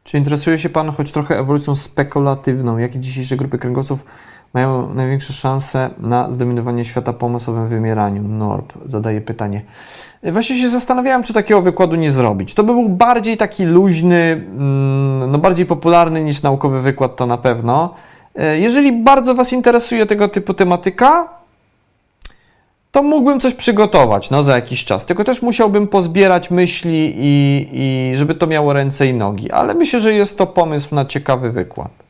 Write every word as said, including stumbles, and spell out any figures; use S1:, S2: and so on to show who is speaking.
S1: Czy interesuje się Pan choć trochę ewolucją spekulatywną? Jakie dzisiejsze grupy kręgosłów mają największe szanse na zdominowanie świata po masowym wymieraniu? Norb zadaje pytanie. Właśnie się zastanawiałem, czy takiego wykładu nie zrobić. To by był bardziej taki luźny, no bardziej popularny niż naukowy wykład, to na pewno. Jeżeli bardzo Was interesuje tego typu tematyka, to mógłbym coś przygotować, no, za jakiś czas. Tylko też musiałbym pozbierać myśli i, i żeby to miało ręce i nogi. Ale myślę, że jest to pomysł na ciekawy wykład.